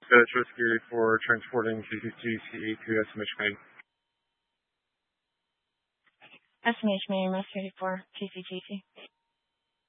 Trust Security for transporting CCGCA to SMH Main. SMH Main, Mass 34, TCGC.